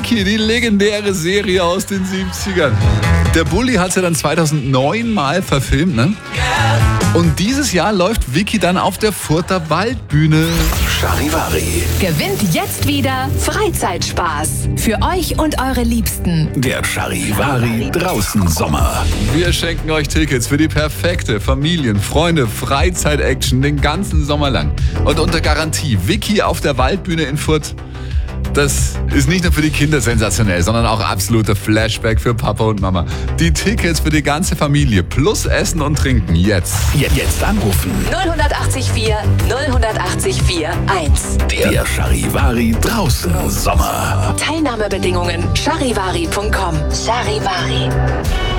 Vicky, die legendäre Serie aus den 70ern. Der Bulli hat sie dann 2009 mal verfilmt, ne? Und dieses Jahr läuft Vicky dann auf der Further Waldbühne. Charivari. Gewinnt jetzt wieder Freizeitspaß. Für euch und eure Liebsten. Der Charivari draußen Sommer. Wir schenken euch Tickets für die perfekte Familien-, Freunde-, Freizeit-Action den ganzen Sommer lang. Und unter Garantie, Vicky auf der Waldbühne in Furth. Das ist nicht nur für die Kinder sensationell, sondern auch absoluter Flashback für Papa und Mama. Die Tickets für die ganze Familie plus Essen und Trinken jetzt. Jetzt anrufen. 080 080 1. Der Charivari draußen Sommer. Teilnahmebedingungen charivari.com. Charivari.